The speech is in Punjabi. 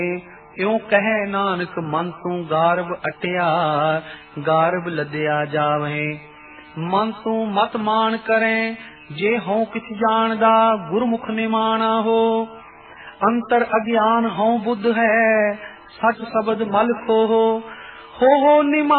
ਇਉ ਕਹੈ ਨਾਨਕ ਮਨ ਤੂੰ ਗਾਰਬ ਅਟਿਆ, ਗਾਰਬ ਲੱਦਿਆ ਜਾਵੇ। ਮਨ ਤੂੰ ਮਤ ਮਾਨ ਕਰੇ, ਜੇ ਹਉ ਕਿਛ ਜਾਣਦਾ, ਗੁਰਮੁਖ ਨਿਮਾਣਾ ਹੋ। ਅੰਤਰ ਅਗਿਆਨ ਹਉ ਬੁੱਧ ਹੈ, ਸਚ ਸ਼ਬਦ ਮਲ ਖੋਹੋ। ਹੋ ਨਿਮਾਣਾ